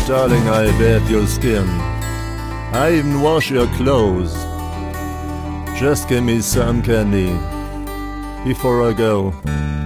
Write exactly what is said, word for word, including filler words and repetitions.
darling, I bathe your skin. I even wash your clothes. Just give me some candy before I go.